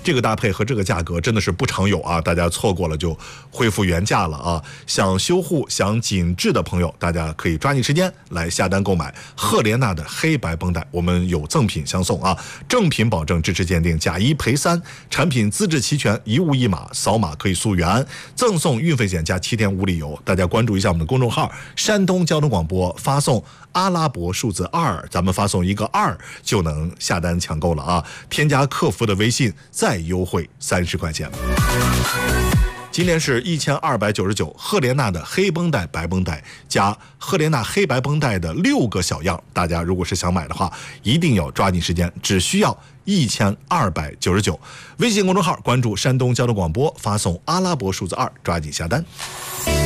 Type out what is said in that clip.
这个搭配和这个价格真的是不常有啊，大家错过了就恢复原价了啊！想修护、想紧致的朋友，大家可以抓紧时间来下单购买赫莲娜的黑白绷带，我们有赠品相送啊！正品保证，支持鉴定，假1赔3，产品资质齐全，一物一码，扫码可以溯源，赠送运费险加7天无理由。大家关注一下我们的公众号山东交通广播，发送阿拉伯数字2，咱们发送一个2就能下单抢购了啊！添加客服的微信再优惠30块钱。今天是1299，赫莲娜的黑绷带、白绷带加赫莲娜黑白绷带的6个小样，大家如果是想买的话，一定要抓紧时间，只需要1299。微信公众号关注山东交通广播，发送阿拉伯数字2，抓紧下单。